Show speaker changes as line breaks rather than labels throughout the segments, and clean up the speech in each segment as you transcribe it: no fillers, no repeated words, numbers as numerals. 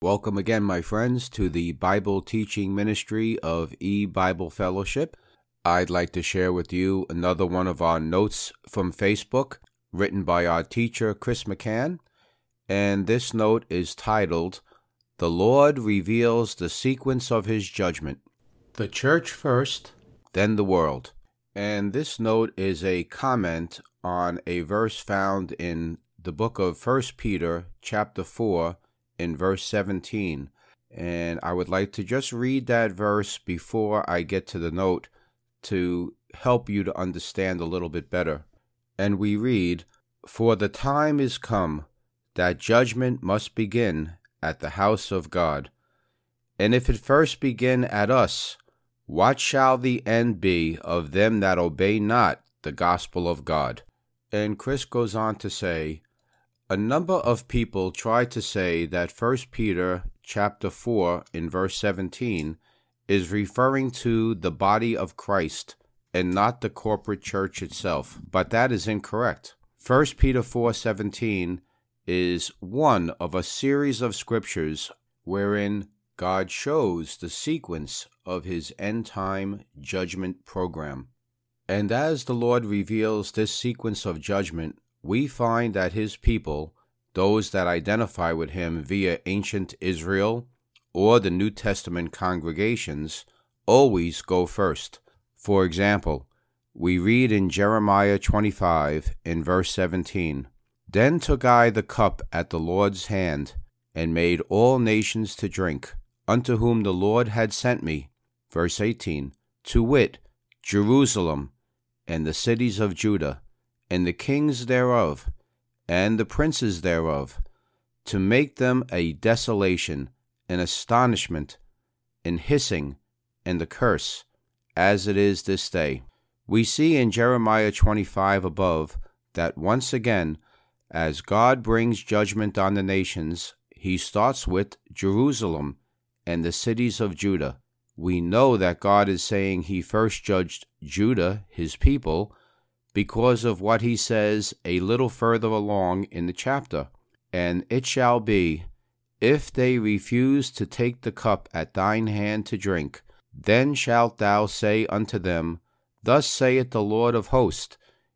Welcome again, my friends, to the Bible teaching ministry of E-Bible Fellowship. I'd like to share with you another one of our notes from Facebook, written by our teacher, Chris McCann. And this note is titled, "The Lord Reveals the Sequence of His Judgment. The Church First, Then the World." And this note is a comment on a verse found in the book of 1 Peter, chapter 4, in verse 17. And I would like to just read that verse before I get to the note to help you to understand a little bit better. And we read, "For the time is come that judgment must begin at the house of God. And if it first begin at us, what shall the end be of them that obey not the gospel of God?" And Chris goes on to say, a number of people try to say that 1 Peter chapter 4 in verse 17 is referring to the body of Christ and not the corporate church itself, but that is incorrect. 1 Peter 4:17 is one of a series of scriptures wherein God shows the sequence of his end-time judgment program. And as the Lord reveals this sequence of judgment, we find that his people, those that identify with him via ancient Israel or the New Testament congregations, always go first. For example, we read in Jeremiah 25 in verse 17, "Then took I the cup at the Lord's hand, and made all nations to drink, unto whom the Lord had sent me." Verse 18, "To wit, Jerusalem, and the cities of Judah, and the kings thereof, and the princes thereof, to make them a desolation, an astonishment, an hissing, and a curse, as it is this day." We see in Jeremiah 25 above that once again, as God brings judgment on the nations, he starts with Jerusalem and the cities of Judah. We know that God is saying he first judged Judah, his people, because of what he says a little further along in the chapter. "And it shall be, if they refuse to take the cup at thine hand to drink, then shalt thou say unto them, Thus saith the Lord of hosts,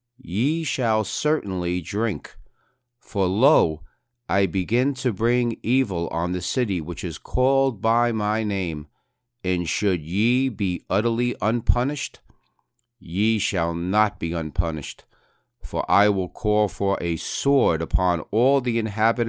Ye shall certainly drink. For lo, I begin to bring evil on the city which is called by my name, and should ye be utterly unpunished? Ye shall not be unpunished, for I will call for a sword upon all the inhabitants